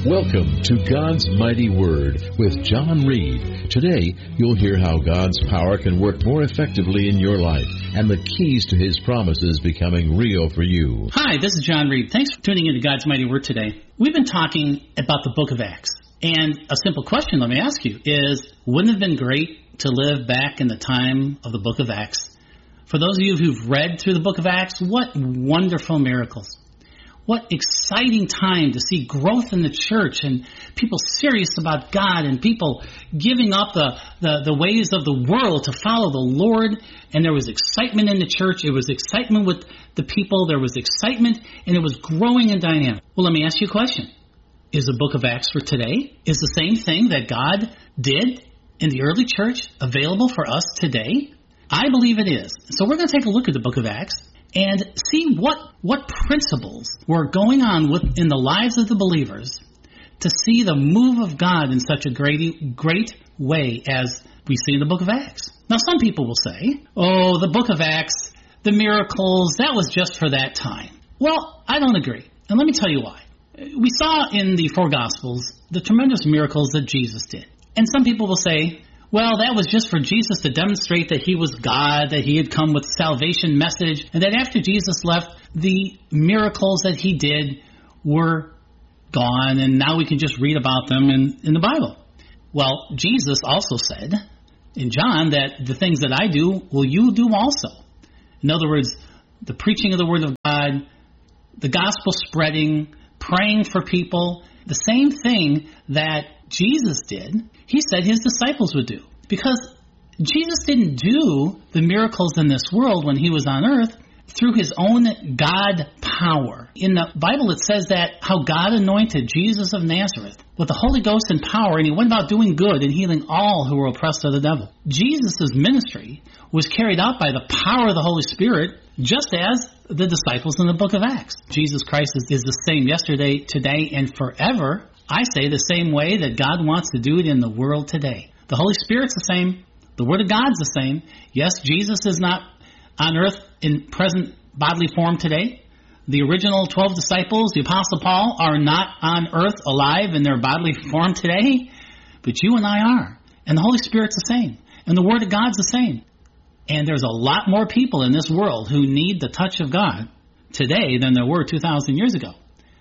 Welcome to God's Mighty Word with John Reed. Today, you'll hear how God's power can work more effectively in your life and the keys to His promises becoming real for you. Hi, this is John Reed. Thanks for tuning into God's Mighty Word today. We've been talking about the book of Acts. And a simple question let me ask you is, wouldn't it have been great to live back in the time of the book of Acts? For those of you who've read through the book of Acts, what wonderful miracles. What exciting time to see growth in the church and people serious about God and people giving up the ways of the world to follow the Lord. And there was excitement in the church. It was excitement with the people. There was excitement, and it was growing and dynamic. Well, let me ask you a question. Is the book of Acts for today? Is the same thing that God did in the early church available for us today? I believe it is. So we're going to take a look at the book of Acts and see what principles were going on in the lives of the believers to see the move of God in such a great way as we see in the book of Acts. Now, some people will say, oh, the book of Acts, the miracles, that was just for that time. Well, I don't agree, and let me tell you why. We saw in the four Gospels the tremendous miracles that Jesus did. And some people will say, well, that was just for Jesus to demonstrate that He was God, that He had come with a salvation message, and that after Jesus left, the miracles that He did were gone, and now we can just read about them in the Bible. Well, Jesus also said in John that the things that I do, will you do also. In other words, the preaching of the Word of God, the gospel spreading, praying for people, the same thing that Jesus did, He said His disciples would do. Because Jesus didn't do the miracles in this world when He was on earth through His own God power. In the Bible it says that how God anointed Jesus of Nazareth with the Holy Ghost and power, and He went about doing good and healing all who were oppressed of the devil. Jesus' ministry was carried out by the power of the Holy Spirit, just as the disciples in the book of Acts. Jesus Christ is the same yesterday, today, and forever. I say the same way that God wants to do it in the world today. The Holy Spirit's the same. The Word of God's the same. Yes, Jesus is not on earth in present bodily form today. The original 12 disciples, the Apostle Paul, are not on earth alive in their bodily form today. But you and I are. And the Holy Spirit's the same. And the Word of God's the same. And there's a lot more people in this world who need the touch of God today than there were 2,000 years ago.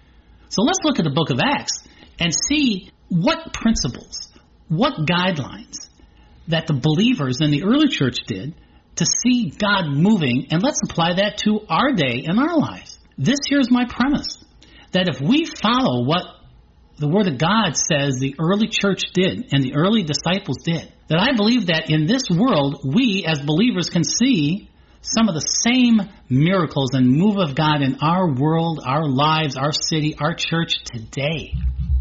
So let's look at the book of Acts and see what principles, what guidelines that the believers in the early church did to see God moving, and let's apply that to our day and our lives. This here's my premise, that if we follow what the Word of God says the early church did and the early disciples did, that I believe that in this world, we as believers can see some of the same miracles and move of God in our world, our lives, our city, our church today.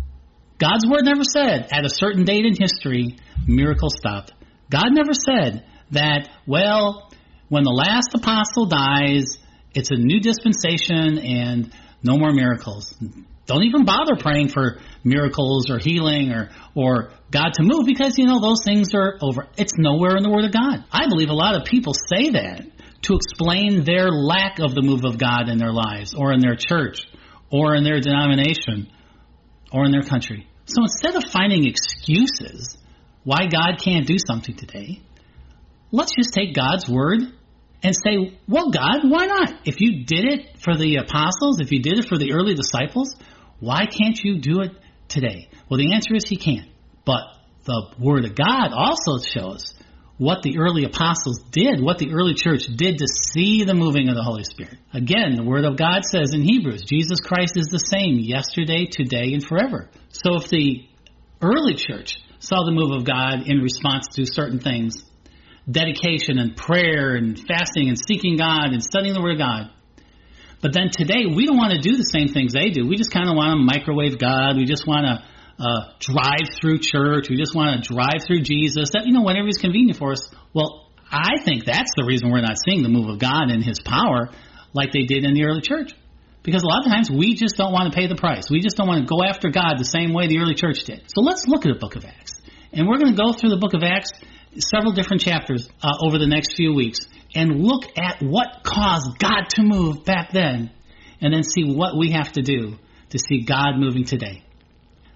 God's Word never said at a certain date in history, miracles stopped. God never said that, well, when the last apostle dies, it's a new dispensation and no more miracles. Don't even bother praying for miracles or healing or God to move because, those things are over. It's nowhere in the Word of God. I believe a lot of people say that to explain their lack of the move of God in their lives or in their church or in their denomination or in their country. So instead of finding excuses why God can't do something today, let's just take God's Word and say, well, God, why not? If you did it for the apostles, if you did it for the early disciples, why can't you do it today? Well, the answer is He can. But the Word of God also shows what the early apostles did, what the early church did to see the moving of the Holy Spirit. Again, the Word of God says in Hebrews, Jesus Christ is the same yesterday, today, and forever. So if the early church saw the move of God in response to certain things, dedication and prayer and fasting and seeking God and studying the Word of God, but then today we don't want to do the same things they do. We just kind of want to microwave God. We just want to drive through church. We just want to drive through Jesus. That, whenever He's convenient for us. Well, I think that's the reason we're not seeing the move of God and His power like they did in the early church. Because a lot of times we just don't want to pay the price. We just don't want to go after God the same way the early church did. So let's look at the book of Acts. And we're going to go through the book of Acts, several different chapters over the next few weeks, and look at what caused God to move back then, and then see what we have to do to see God moving today.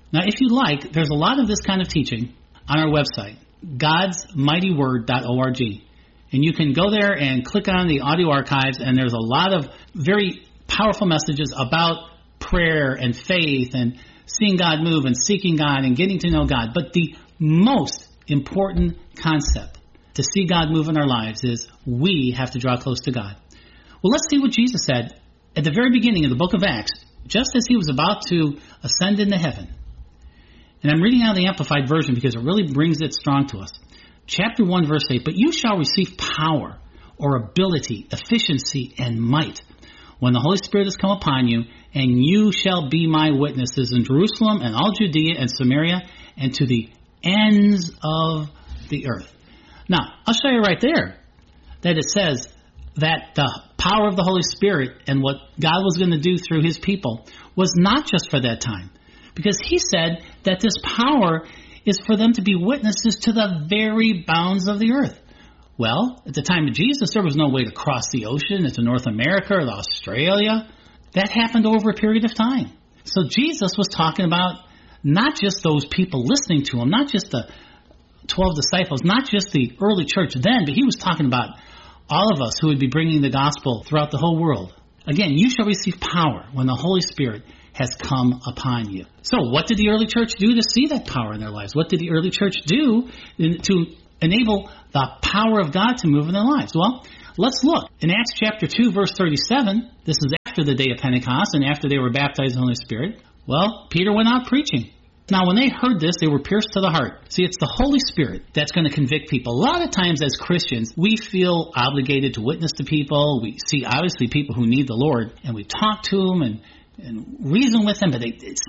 Now, if you like, there's a lot of this kind of teaching on our website, godsmightyword.org. And you can go there and click on the audio archives, and there's a lot of very powerful messages about prayer and faith and seeing God move and seeking God and getting to know God. But the most important concept to see God move in our lives is we have to draw close to God. Well, let's see what Jesus said at the very beginning of the book of Acts, just as he was about to ascend into heaven. And I'm reading out the Amplified Version because it really brings it strong to us. Chapter 1, verse 8, "But you shall receive power," or ability, efficiency, and might, "when the Holy Spirit has come upon you, and you shall be my witnesses in Jerusalem and all Judea and Samaria and to the ends of the earth." Now, I'll show you right there that it says that the power of the Holy Spirit and what God was going to do through his people was not just for that time. Because he said that this power is for them to be witnesses to the very bounds of the earth. Well, at the time of Jesus, there was no way to cross the ocean into North America or Australia. That happened over a period of time. So Jesus was talking about not just those people listening to him, not just the 12 disciples, not just the early church then, but he was talking about all of us who would be bringing the gospel throughout the whole world. Again, you shall receive power when the Holy Spirit has come upon you. So what did the early church do to see that power in their lives? What did the early church do to enable the power of God to move in their lives? Well, let's look. In Acts chapter 2, verse 37, this is after the day of Pentecost and after they were baptized in the Holy Spirit. Well, Peter went out preaching. Now, when they heard this, they were pierced to the heart. See, it's the Holy Spirit that's going to convict people. A lot of times as Christians, we feel obligated to witness to people. We see, obviously, people who need the Lord, and we talk to them and reason with them, but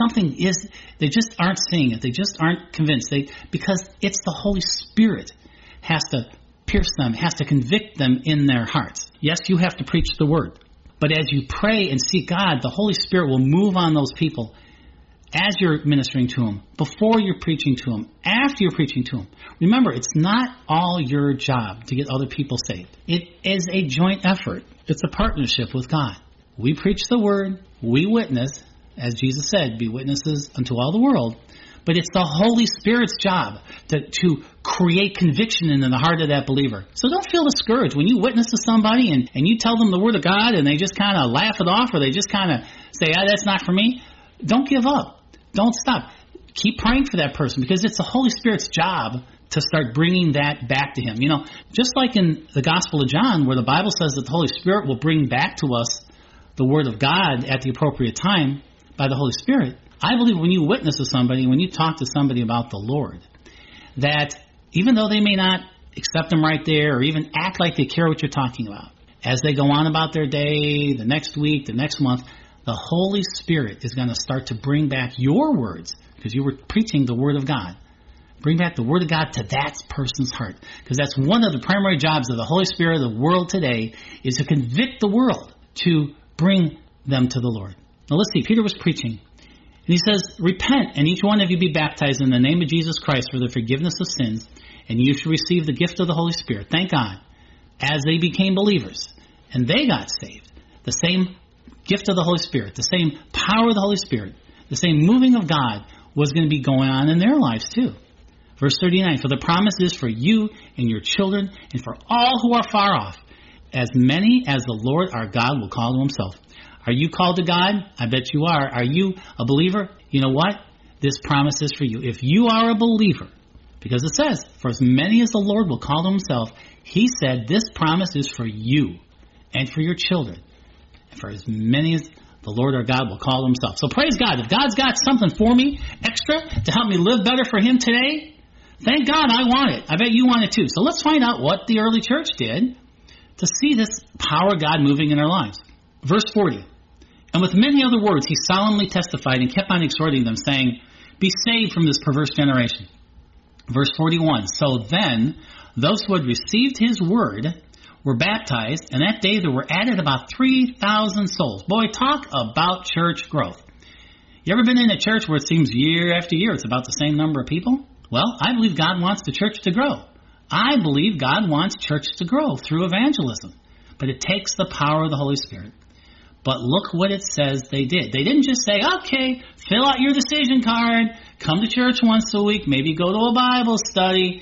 they just aren't seeing it. They just aren't convinced. Because it's the Holy Spirit has to pierce them, has to convict them in their hearts. Yes, you have to preach the word. But as you pray and seek God, the Holy Spirit will move on those people as you're ministering to them, before you're preaching to them, after you're preaching to them. Remember, it's not all your job to get other people saved. It is a joint effort. It's a partnership with God. We preach the word, we witness, as Jesus said, be witnesses unto all the world. But it's the Holy Spirit's job to create conviction in the heart of that believer. So don't feel discouraged when you witness to somebody and you tell them the word of God and they just kind of laugh it off or they just kind of say, that's not for me. Don't give up. Don't stop. Keep praying for that person because it's the Holy Spirit's job to start bringing that back to him. You know, just like in the Gospel of John where the Bible says that the Holy Spirit will bring back to us the Word of God at the appropriate time by the Holy Spirit, I believe when you witness to somebody, when you talk to somebody about the Lord, that even though they may not accept him right there or even act like they care what you're talking about, as they go on about their day, the next week, the next month, the Holy Spirit is going to start to bring back your words because you were preaching the Word of God. Bring back the Word of God to that person's heart because that's one of the primary jobs of the Holy Spirit of the world today is to convict the world to bring them to the Lord. Now let's see. Peter was preaching. And he says, "Repent, and each one of you be baptized in the name of Jesus Christ for the forgiveness of sins, and you shall receive the gift of the Holy Spirit." Thank God. As they became believers, and they got saved, the same gift of the Holy Spirit, the same power of the Holy Spirit, the same moving of God was going to be going on in their lives too. Verse 39, "For the promise is for you and your children and for all who are far off, as many as the Lord our God will call to himself." Are you called to God? I bet you are. Are you a believer? You know what? This promise is for you. If you are a believer, because it says, "For as many as the Lord will call to himself," he said this promise is for you and for your children. And for as many as the Lord our God will call to himself. So praise God. If God's got something for me extra to help me live better for him today, thank God I want it. I bet you want it too. So let's find out what the early church did to see this power of God moving in our lives. Verse 40, "And with many other words he solemnly testified and kept on exhorting them, saying, Be saved from this perverse generation." Verse 41, "So then those who had received his word were baptized, and that day there were added about 3,000 souls." Boy, talk about church growth. You ever been in a church where it seems year after year it's about the same number of people? Well, I believe God wants the church to grow. I believe God wants church to grow through evangelism. But it takes the power of the Holy Spirit. But look what it says they did. They didn't just say, okay, fill out your decision card, come to church once a week, maybe go to a Bible study.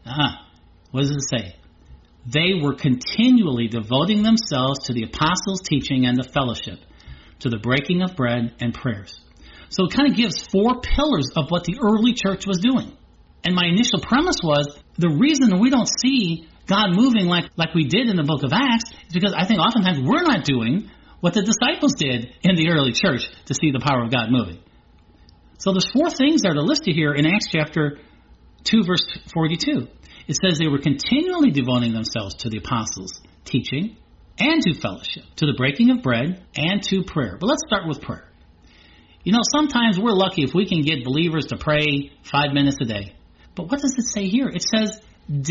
What does it say? They were continually devoting themselves to the apostles' teaching and the fellowship, to the breaking of bread and prayers. So it kind of gives 4 pillars of what the early church was doing. And my initial premise was, the reason we don't see God moving like we did in the book of Acts is because I think oftentimes we're not doing what the disciples did in the early church to see the power of God moving. So there's 4 things that are listed here in Acts chapter 2, verse 42. It says they were continually devoting themselves to the apostles' teaching and to fellowship, to the breaking of bread and to prayer. But let's start with prayer. You know, sometimes we're lucky if we can get believers to pray 5 minutes a day. But what does it say here? It says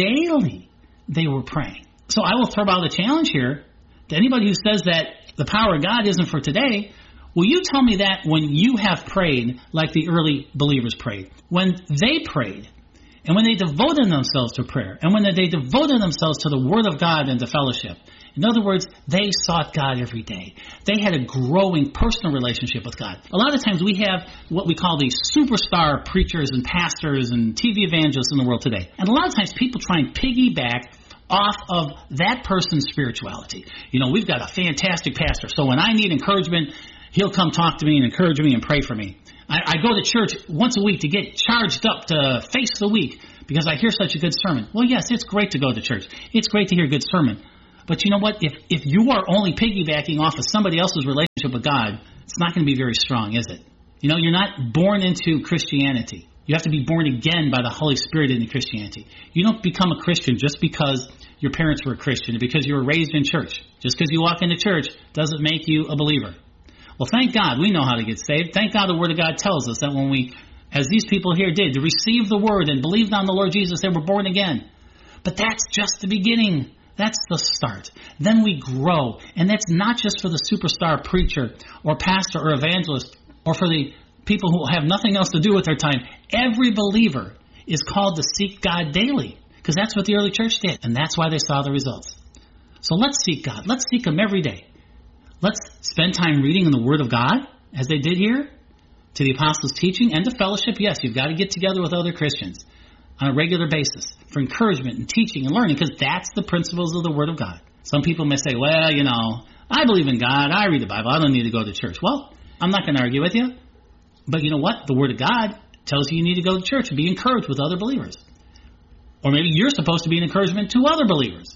daily they were praying. So I will throw out a challenge here to anybody who says that the power of God isn't for today. Will you tell me that when you have prayed like the early believers prayed? When they prayed, and when they devoted themselves to prayer, and when they devoted themselves to the Word of God and to fellowship. In other words, they sought God every day. They had a growing personal relationship with God. A lot of times we have what we call these superstar preachers and pastors and TV evangelists in the world today. And a lot of times people try and piggyback off of that person's spirituality. You know, we've got a fantastic pastor, so when I need encouragement, he'll come talk to me and encourage me and pray for me. I go to church once a week to get charged up to face the week because I hear such a good sermon. Well, yes, it's great to go to church. It's great to hear a good sermon. But you know what? If you are only piggybacking off of somebody else's relationship with God, it's not going to be very strong, is it? You know, you're not born into Christianity. You have to be born again by the Holy Spirit into Christianity. You don't become a Christian just because your parents were a Christian, because you were raised in church. Just because you walk into church doesn't make you a believer. Well, thank God we know how to get saved. Thank God the Word of God tells us that when we, as these people here did, to receive the Word and believed on the Lord Jesus, they were born again. But that's just the beginning. That's the start. Then we grow. And that's not just for the superstar preacher or pastor or evangelist or for the people who have nothing else to do with their time. Every believer is called to seek God daily because that's what the early church did. And that's why they saw the results. So let's seek God. Let's seek Him every day. Let's spend time reading in the Word of God, as they did here, to the apostles' teaching and to fellowship. Yes, you've got to get together with other Christians on a regular basis for encouragement and teaching and learning, because that's the principles of the Word of God. Some people may say, well, you know, I believe in God, I read the Bible, I don't need to go to church. Well, I'm not going to argue with you, but you know what? The Word of God tells you need to go to church and be encouraged with other believers. Or maybe you're supposed to be an encouragement to other believers.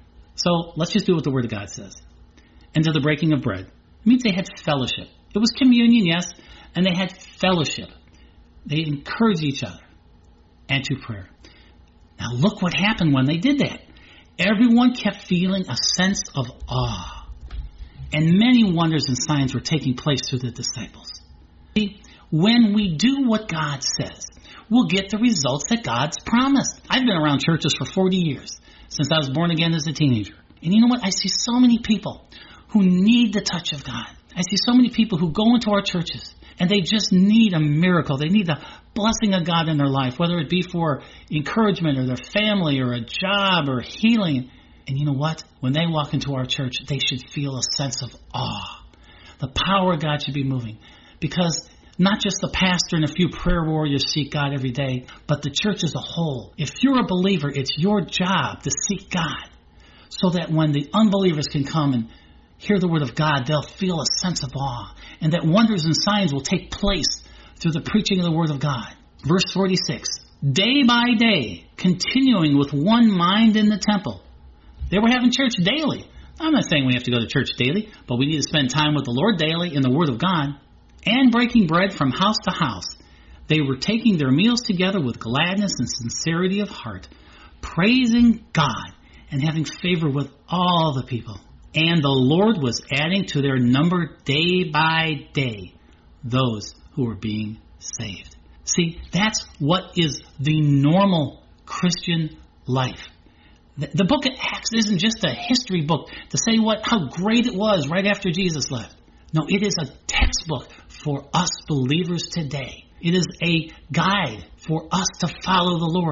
So let's just do what the Word of God says. And to the breaking of bread. It means they had fellowship. It was communion, yes, and they had fellowship. They encouraged each other. And to prayer. Now look what happened when they did that. Everyone kept feeling a sense of awe. And many wonders and signs were taking place through the disciples. See, when we do what God says, we'll get the results that God's promised. I've been around churches for 40 years, since I was born again as a teenager. And you know what? I see so many people who need the touch of God. I see so many people who go into our churches and they just need a miracle. They need the blessing of God in their life, whether it be for encouragement or their family or a job or healing. And you know what? When they walk into our church, they should feel a sense of awe. The power of God should be moving, because not just the pastor and a few prayer warriors seek God every day, but the church as a whole. If you're a believer, it's your job to seek God, so that when the unbelievers can come and hear the Word of God, they'll feel a sense of awe, and that wonders and signs will take place through the preaching of the Word of God. Verse 46, day by day, continuing with one mind in the temple. They were having church daily. I'm not saying we have to go to church daily, but we need to spend time with the Lord daily in the Word of God, and breaking bread from house to house. They were taking their meals together with gladness and sincerity of heart, praising God and having favor with all the people. And the Lord was adding to their number day by day those who were being saved. See, that's what is the normal Christian life. The book of Acts isn't just a history book to say how great it was right after Jesus left. No, it is a textbook for us believers today. It is a guide for us to follow the Lord.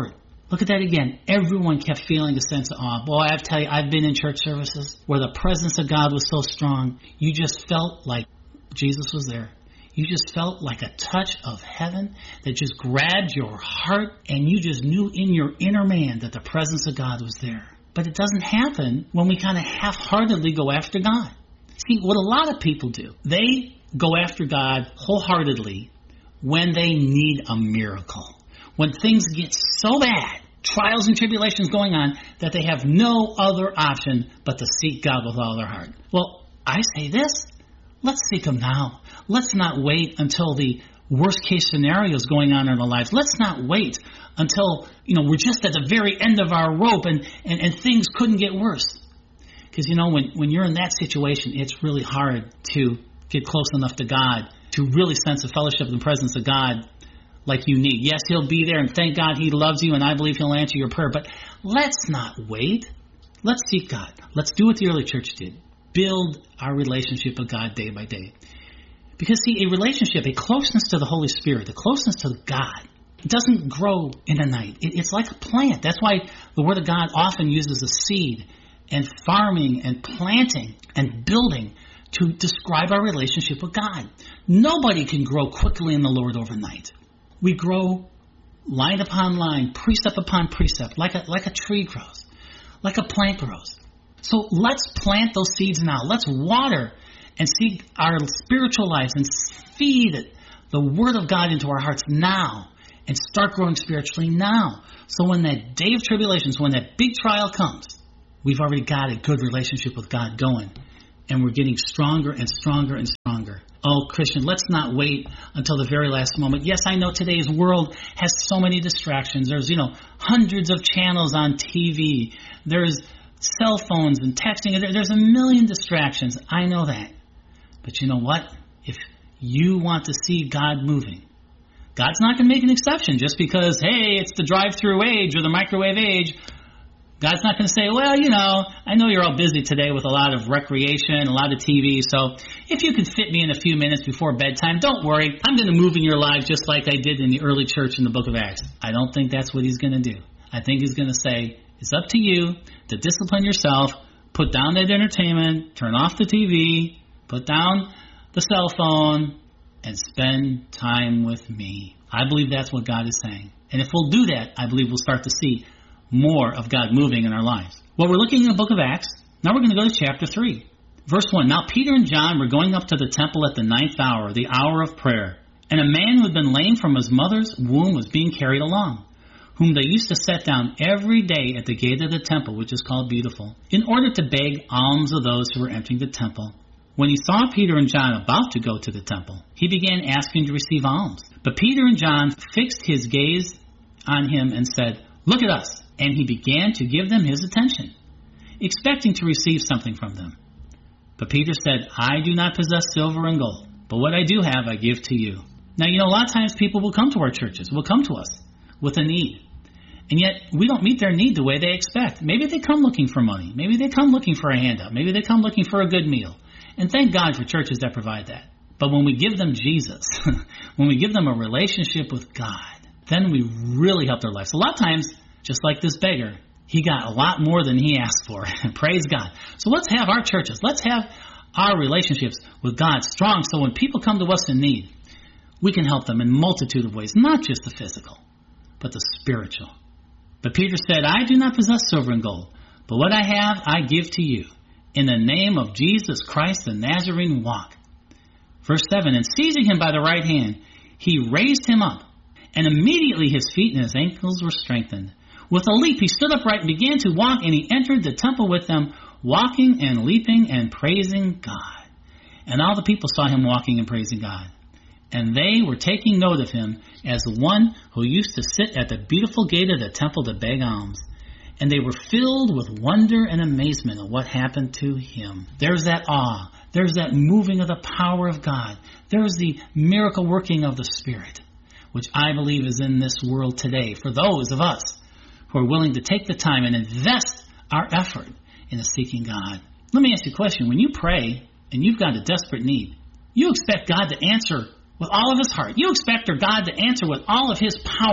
Look at that again. Everyone kept feeling a sense of awe. Boy, I tell you, I've been in church services where the presence of God was so strong, you just felt like Jesus was there. You just felt like a touch of heaven that just grabbed your heart, and you just knew in your inner man that the presence of God was there. But it doesn't happen when we kind of half-heartedly go after God. See, what a lot of people do, they go after God wholeheartedly when they need a miracle. When things get so bad, trials and tribulations going on, that they have no other option but to seek God with all their heart. Well, I say this, let's seek Him now. Let's not wait until the worst case scenario is going on in our lives. Let's not wait until, we're just at the very end of our rope and things couldn't get worse. Because, when you're in that situation, it's really hard to get close enough to God to really sense the fellowship and presence of God like you need. Yes, He'll be there, and thank God He loves you, and I believe He'll answer your prayer. But let's not wait. Let's seek God. Let's do what the early church did. Build our relationship with God day by day. Because, see, a relationship, a closeness to the Holy Spirit, a closeness to God, it doesn't grow in a night. It's like a plant. That's why the Word of God often uses a seed and farming and planting and building to describe our relationship with God. Nobody can grow quickly in the Lord overnight. We grow line upon line, precept upon precept, like a tree grows, like a plant grows. So let's plant those seeds now. Let's water and seek our spiritual lives and feed the Word of God into our hearts now and start growing spiritually now. So when that day of tribulations, when that big trial comes, we've already got a good relationship with God going, and we're getting stronger and stronger and stronger. Oh, Christian, let's not wait until the very last moment. Yes, I know today's world has so many distractions. There's, hundreds of channels on TV. There's cell phones and texting. There's a million distractions. I know that. But you know what? If you want to see God moving, God's not going to make an exception just because, hey, it's the drive-through age or the microwave age. God's not going to say, well, I know you're all busy today with a lot of recreation, a lot of TV, so if you can fit me in a few minutes before bedtime, don't worry. I'm going to move in your lives just like I did in the early church in the book of Acts. I don't think that's what He's going to do. I think He's going to say, it's up to you to discipline yourself, put down that entertainment, turn off the TV, put down the cell phone, and spend time with me. I believe that's what God is saying. And if we'll do that, I believe we'll start to see more of God moving in our lives. Well, we're looking in the book of Acts. Now we're going to go to chapter 3. Verse 1. Now Peter and John were going up to the temple at the 9th hour, the hour of prayer. And a man who had been lame from his mother's womb was being carried along, whom they used to set down every day at the gate of the temple, which is called Beautiful, in order to beg alms of those who were entering the temple. When he saw Peter and John about to go to the temple, he began asking to receive alms. But Peter and John fixed his gaze on him and said, "Look at us." And he began to give them his attention, expecting to receive something from them. But Peter said, "I do not possess silver and gold, but what I do have I give to you." Now, a lot of times people will come to our churches, will come to us with a need. And yet, we don't meet their need the way they expect. Maybe they come looking for money. Maybe they come looking for a handout. Maybe they come looking for a good meal. And thank God for churches that provide that. But when we give them Jesus, when we give them a relationship with God, then we really help their lives. A lot of times, just like this beggar, he got a lot more than he asked for. Praise God. So let's have our churches. Let's have our relationships with God strong so when people come to us in need, we can help them in a multitude of ways, not just the physical, but the spiritual. But Peter said, "I do not possess silver and gold, but what I have I give to you. In the name of Jesus Christ the Nazarene, walk." Verse 7, and seizing him by the right hand, he raised him up, and immediately his feet and his ankles were strengthened. With a leap he stood upright and began to walk, and he entered the temple with them, walking and leaping and praising God. And all the people saw him walking and praising God. And they were taking note of him as one who used to sit at the beautiful gate of the temple to beg alms. And they were filled with wonder and amazement at what happened to him. There's that awe. There's that moving of the power of God. There's the miracle working of the Spirit, which I believe is in this world today for those of us who are willing to take the time and invest our effort into seeking God. Let me ask you a question. When you pray and you've got a desperate need, you expect God to answer with all of His heart. You expect God to answer with all of His power.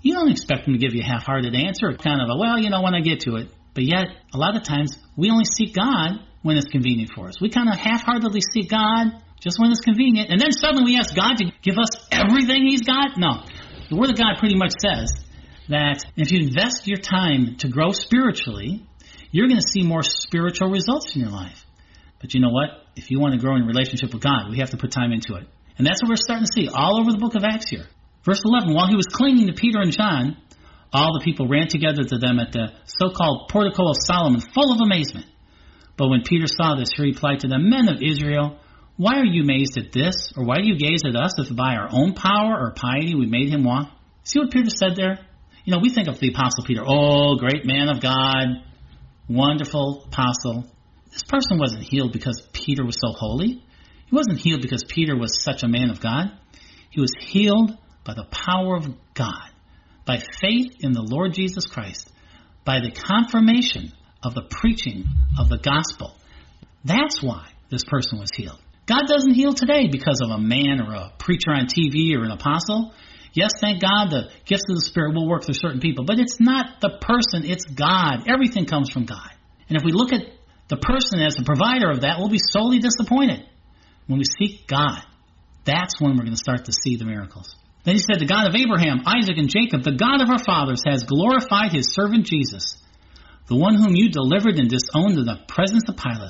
You don't expect him to give you a half-hearted answer, or kind of a, well, when I get to it. But yet, a lot of times, we only seek God when it's convenient for us. We kind of half-heartedly seek God just when it's convenient, and then suddenly we ask God to give us everything he's got? No. The Word of God pretty much says that if you invest your time to grow spiritually, you're going to see more spiritual results in your life. But you know what? If you want to grow in a relationship with God, we have to put time into it. And that's what we're starting to see all over the book of Acts here. Verse 11, while he was clinging to Peter and John, all the people ran together to them at the so-called portico of Solomon, full of amazement. But when Peter saw this, he replied to them, Men of Israel, why are you amazed at this? Or why do you gaze at us if by our own power or piety we made him walk? See what Peter said there? We think of the Apostle Peter. Oh, great man of God, wonderful apostle. This person wasn't healed because Peter was so holy. He wasn't healed because Peter was such a man of God. He was healed by the power of God, by faith in the Lord Jesus Christ, by the confirmation of the preaching of the gospel. That's why this person was healed. God doesn't heal today because of a man or a preacher on TV or an apostle. Yes, thank God the gifts of the Spirit will work through certain people, but it's not the person, it's God. Everything comes from God. And if we look at the person as the provider of that, we'll be sorely disappointed. When we seek God, that's when we're going to start to see the miracles. Then he said, the God of Abraham, Isaac, and Jacob, the God of our fathers, has glorified his servant Jesus, the one whom you delivered and disowned in the presence of Pilate.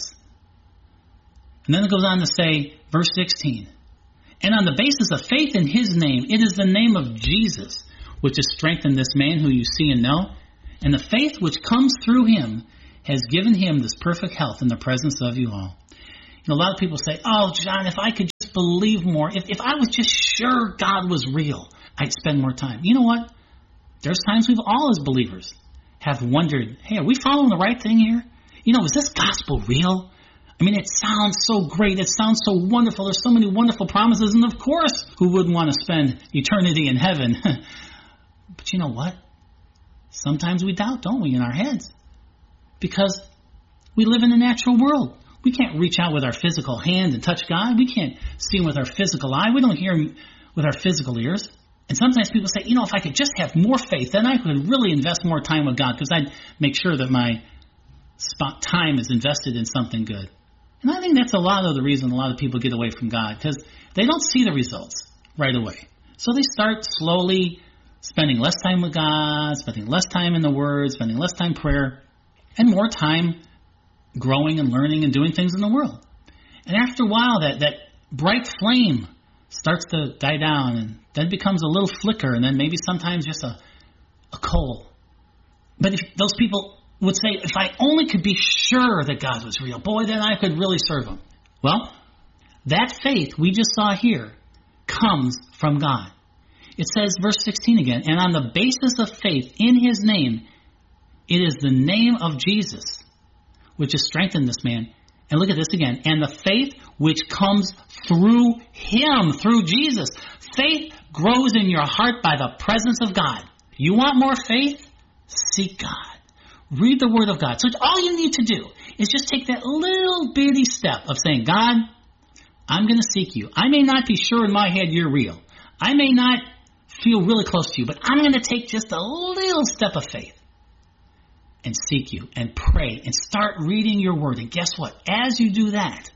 And then it goes on to say, verse 16, and on the basis of faith in his name, it is the name of Jesus, which has strengthened this man who you see and know, and the faith which comes through him has given him this perfect health in the presence of you all. A lot of people say, oh, John, if I could just believe more, if I was just sure God was real, I'd spend more time. You know what? There's times we've all as believers have wondered, hey, are we following the right thing here? Is this gospel real? It sounds so great. It sounds so wonderful. There's so many wonderful promises. And of course, who wouldn't want to spend eternity in heaven? But you know what? Sometimes we doubt, don't we, in our heads? Because we live in a natural world. We can't reach out with our physical hand and touch God. We can't see him with our physical eye. We don't hear him with our physical ears. And sometimes people say, if I could just have more faith, then I could really invest more time with God because I'd make sure that my time is invested in something good. And I think that's a lot of the reason a lot of people get away from God, because they don't see the results right away. So they start slowly spending less time with God, spending less time in the Word, spending less time in prayer, and more time growing and learning and doing things in the world. And after a while, that bright flame starts to die down and then becomes a little flicker and then maybe sometimes just a coal. But if those people would say, if I only could be sure that God was real, boy, then I could really serve him. Well, that faith we just saw here comes from God. It says, verse 16 again, and on the basis of faith in his name, it is the name of Jesus which has strengthened this man. And look at this again. And the faith which comes through him, through Jesus. Faith grows in your heart by the presence of God. You want more faith? Seek God. Read the Word of God. So all you need to do is just take that little bitty step of saying, God, I'm going to seek you. I may not be sure in my head you're real. I may not feel really close to you, but I'm going to take just a little step of faith and seek you and pray and start reading your Word. And guess what? As you do that,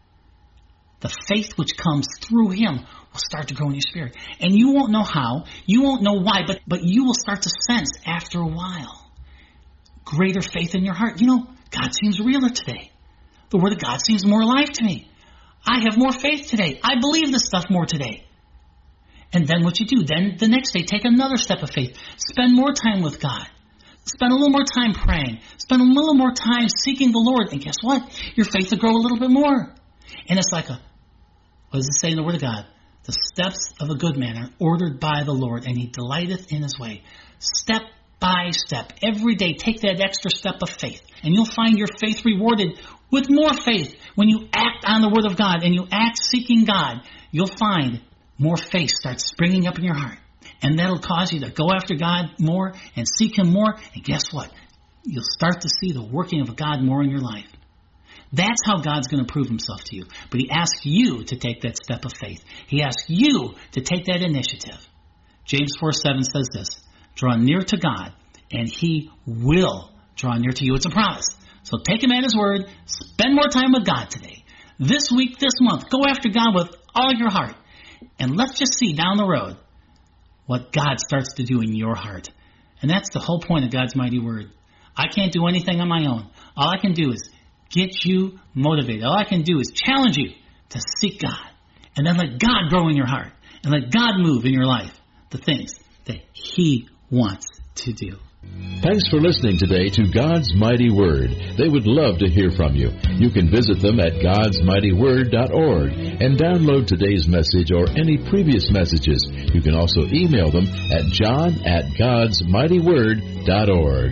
the faith which comes through him will start to grow in your spirit. And you won't know how, you won't know why, but you will start to sense after a while greater faith in your heart. God seems realer today. The Word of God seems more alive to me. I have more faith today. I believe this stuff more today. And then what you do, then the next day, take another step of faith. Spend more time with God. Spend a little more time praying. Spend a little more time seeking the Lord. And guess what? Your faith will grow a little bit more. And it's like what does it say in the Word of God? The steps of a good man are ordered by the Lord, and he delighteth in his way. Step by step. Every day, take that extra step of faith. And you'll find your faith rewarded with more faith. When you act on the Word of God and you act seeking God, you'll find more faith starts springing up in your heart. And that'll cause you to go after God more and seek him more. And guess what? You'll start to see the working of God more in your life. That's how God's going to prove himself to you. But he asks you to take that step of faith. He asks you to take that initiative. James 4:7 says this, Draw near to God, and He will draw near to you. It's a promise. So take Him at His word. Spend more time with God today. This week, this month, go after God with all your heart. And let's just see down the road what God starts to do in your heart. And that's the whole point of God's mighty word. I can't do anything on my own. All I can do is get you motivated. All I can do is challenge you to seek God. And then let God grow in your heart. And let God move in your life the things that He wants to do. Thanks for listening today to God's Mighty Word. They would love to hear from you. You can visit them at godsmightyword.org and download today's message or any previous messages. You can also email them at john@godsmightyword.org.